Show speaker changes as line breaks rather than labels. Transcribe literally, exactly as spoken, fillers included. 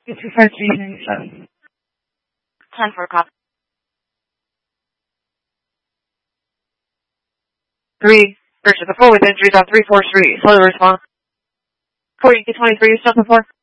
two five three nine seven.
ten four copy.
three, Richard, the four with injuries on three four three. Slow response. four, you get twenty-three, stop the four.